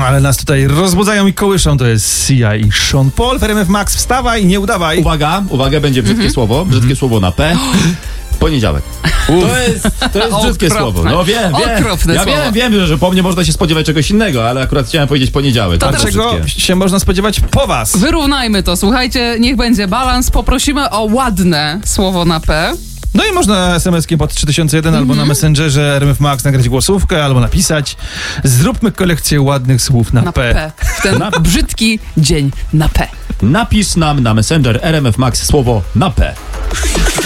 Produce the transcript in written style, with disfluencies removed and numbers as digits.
Ale nas tutaj rozbudzają i kołyszą. To jest Sia i Sean Paul w RMF Max. Wstawaj i nie udawaj. Uwaga, będzie brzydkie słowo. Brzydkie słowo na P. Poniedziałek. To jest brzydkie słowo. No wiem. Okropne Ja słowo. wiem, że po mnie można się spodziewać czegoś innego, ale akurat chciałem powiedzieć poniedziałek. To Bardzo Czego brzydkie. się można spodziewać po was? Wyrównajmy to, słuchajcie, niech będzie balans. Poprosimy o ładne słowo na P. No i można SMS-kiem pod 3001 albo na Messengerze RMF Max nagrać głosówkę, albo napisać: zróbmy kolekcję ładnych słów na P. W ten brzydki dzień na P. Napisz nam na Messenger RMF Max słowo na P.